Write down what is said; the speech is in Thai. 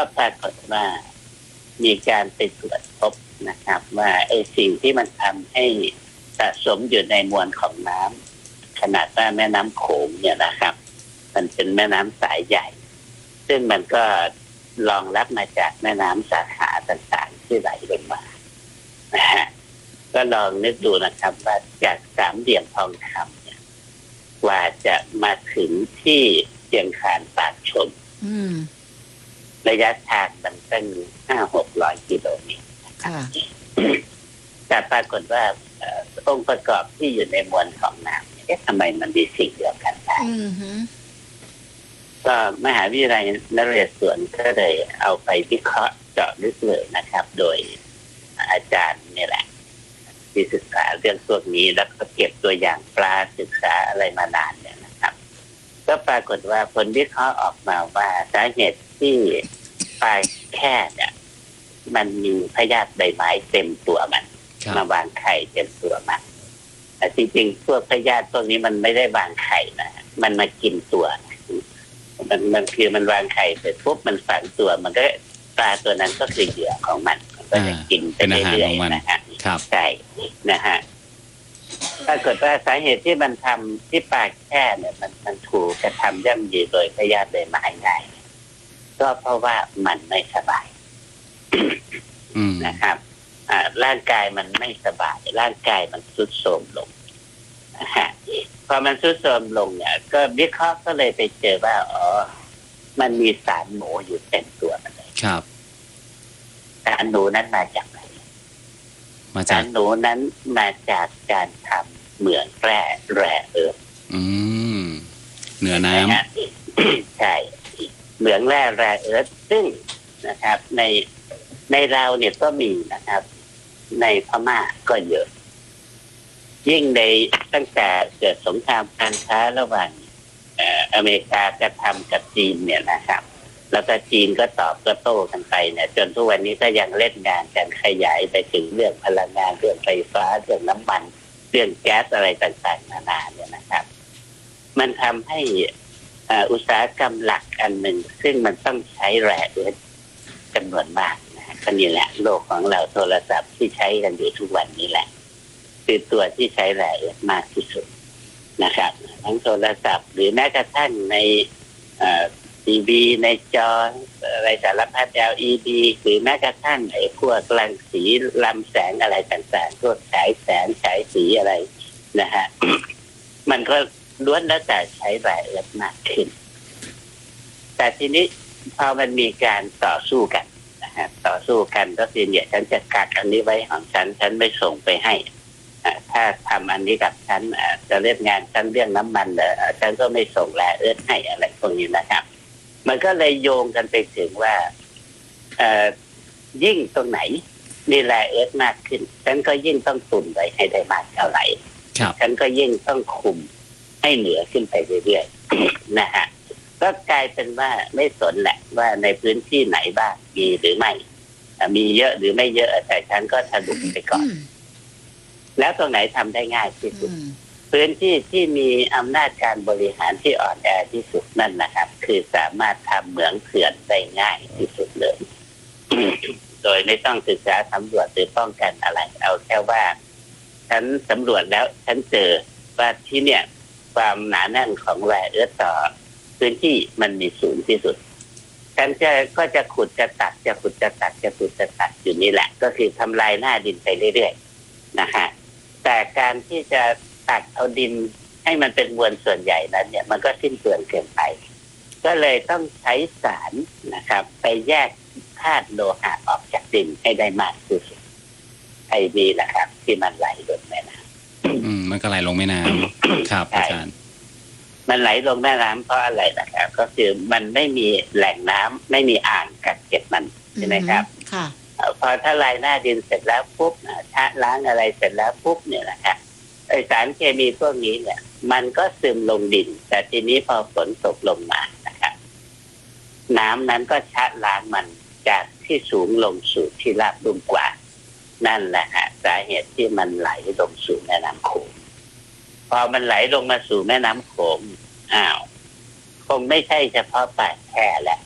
ปรากฏว่ามีการไปตรวจพบนะครับว่าไอ้สิ่งที่มันทำให้สะสมอยู่ในมวลของน้ำขนาดว่าแม่น้ำโขงเนี่ยนะครับมันเป็นแม่น้ำสายใหญ่ซึ่งมันก็รองรับมาจากแม่น้ำสาขาต่างๆที่ไหลลงมานะฮะก็ลองนึกดูนะครับว่าจากสามเหลี่ยมทองคำเนี่ยกว่าจะมาถึงที่เชียงคานปากชมระยะทางมันตั้ง500-600 กิโลเมตรแต่ปรากฏว่าองค์ประกอบที่อยู่ในมวลของน้ำทำไมมันมีสิ่งเดียวกันได้ก็มหาวิทยาลัยนเรศวรก็เลยเอาไปวิเคราะห์เจาะลึกเลยนะครับโดยอาจารย์นี่แหละที่ศึกษาเรื่องพวกนี้แล้วก็เก็บตัวอย่างปลาศึกษาอะไรมานานเนี่ยนะครับก็ปรากฏว่าผลวิเคราะห์ออกมาว่าสาเหตุที่ปลาแค่เนี่ยมันมีพยาธิใบไม้เต็มตัวมันมาวางไข่เต็มตัวมันแต่จริงๆพวกพยาธิพวกนี้มันไม่ได้วางไข่นะมันมากินตัวมันคือมันวางไข่เสร็จปุ๊บมันฝังตัวมันก็ปลาตัวนั้นก็คือเหยื่อของมันก็จะกินไปเรื่อยๆนะฮะใช่นะฮะปรากฏว่าสาเหตุที่มันทำที่ปลาแค่เนี่ยมันถูกกระทำย่ำยีโดยพยาธิใบไม้ง่ายก็เพราะว่ามันไม่สบายนะครับร่างกายมันไม่สบายร่างกายมันทรุดโทรมลงนะฮะพอมันทรุดโทรมลงเนี่ยก็วิเคราะห์ก็เลยไปเจอว่ามันมีสารหนูอยู่เต็มตัวมันเลยครับสารหนูนั้นมาจากไหนสารหนูนั้นมาจากการทำเหมืองแร่เอิร์ธเหนือน้ำใช่เหมืองแร่เอิร์ธซึ่งนะครับในเราเนี่ยก็มีนะครับในพม่าก็เยอะยิ่งในตั้งแต่เกิดสงครามการค้าระหว่างอเมริกากระทำกับจีนเนี่ยนะครับแล้วก็จีนก็ตอบก็โต้กันไปเนี่ยจนทุกวันนี้ก็ยังเล่นงานกันขยายไปถึงเรื่องพลังงานเรื่องไฟฟ้าเรื่องน้ำมันเรื่องแก๊สอะไรต่างๆนานาเนี่ยนะครับมันทำให้อุตสาหกรรมหลักอันหนึ่งซึ่งมันต้องใช้แร่เอิร์ธจำนวนมากนะก็นี่แหละโลกของเราโทรศัพท์ที่ใช้กันอยู่ทุกวันนี้แหละคือตัวที่ใช้แร่เอิร์ธมากที่สุดนะครับทั้งโทรศัพท์หรือแม้กระทั่งในทีวีในจออะไรสารพัด LED หรือแม้กระทั่งไอ้พวกรังสีลำแสงอะไรต่างๆพวกฉายแสงฉายสีอะไรนะฮะ มันก็ล้วนแล้วแต่ใช้แร่เอิร์ธมากขึ้นแต่ทีนี้พอมันมีการต่อสู้กันนะฮะต่อสู้กันก็คือเนี่ยฉันจะกักอันนี้ไว้ของฉันไม่ส่งไปให้ถ้าทำอันนี้กับฉันจะเล่นงานฉันเรื่องน้ำมันฉันก็ไม่ส่งแร่เอิร์ธให้อะไรพวกนี้นะครับมันก็เลยโยงกันไปถึงว่ายิ่งตรงไหนมีแร่เอิร์ธมากขึ้นฉันก็ยิ่งต้องตุนไว้ให้ได้มากเท่าไหร่ฉันก็ยิ่งต้องคุมให้เหนือขึ้นไปเรื่อยๆนะฮะก็กลายเป็นว่าไม่สนแหละว่าในพื้นที่ไหนบ้างมีหรือไม่มีเยอะหรือไม่เยอะแต่ฉันก็สรุปไปก่อนแล้วตรงไหนทำได้ง่ายที่สุดพื้นที่ที่มีอำนาจการบริหารที่อ่อนแอที่สุดนั่นนะครับคือสามารถทำเหมืองเถื่อนได้ง่ายที่สุดเลย โดยไม่ต้องศึกษาสำรวจหรือป้องกันอะไรเอาแค่ว่าฉันสำรวจแล้วฉันเจอว่าที่เนี่ยความหนาแน่นของแร่เอิร์ธต่อพื้นที่มันมีสูงที่สุดฉันก็จะขุดจะตัดอยู่นี่แหละก็คือทำลายหน้าดินไปเรื่อยๆนะฮะแต่การที่จะตัดเอาดินให้มันเป็นมวลส่วนใหญ่นั้นเนี่ยมันก็สิ้นเปลืองเกินไปก็เลยต้องใช้สารนะครับไปแยกธาตุโลหะออกจากดินให้ได้มากที่สุดไอ้นี่แหละครับที่มันไหลลงแม่น้ำมันก็ไหลลงแม่น้ำครับอาจารย์มันไหลลงแม่น้ำเพราะอะไรนะครับก็คือมันไม่มีแหล่งน้ำไม่มีอ่างกักเก็บมันใช่ไหมครับค่ะพอถ้าลายหน้าดินเสร็จแล้วปุ๊บชะล้างอะไรเสร็จแล้วปุ๊บเนี่ยนะครับไอสารเคมีพวกนี้เนี่ยมันก็ซึมลงดินแต่ทีนี้พอฝนตกลงมานะครับน้ำนั้นก็ชะล้างมันจากที่สูงลงสู่ที่ราบลุ่มกว่านั่นแหละฮะสาเหตุที่มันไหลลงสู่แม่น้ำโขงพอมันไหลลงมาสู่แม่น้ำโขงคงไม่ใช่เฉพาะปากแค่แหละ